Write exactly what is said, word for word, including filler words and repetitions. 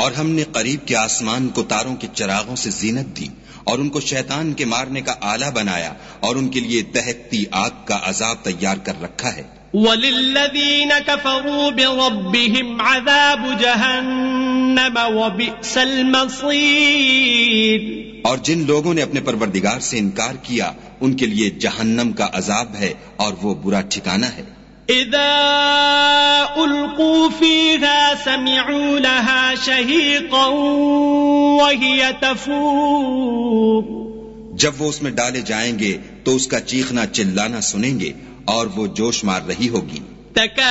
और हमने करीब के आसमान को तारों के चिरागों से जीनत दी और उनको शैतान के मारने का आला बनाया और उनके लिए दहकती आग का अजाब तैयार कर रखा है। वलिल्लज़ीन कफ़रू बिरब्बिहिम अज़ाबु जहन्नम व बि'सल मसीर। और जिन लोगों ने अपने परवरदिगार से इनकार किया उनके लिए जहन्नम का अजाब है और वो बुरा ठिकाना है। इज़ा उल्क़ू फ़ीहा समि'ू लहा शहीक़न व हिय तफ़ूर। जब वो उसमें डाले जाएंगे तो उसका चीखना चिल्लाना सुनेंगे और वो जोश मार रही होगी।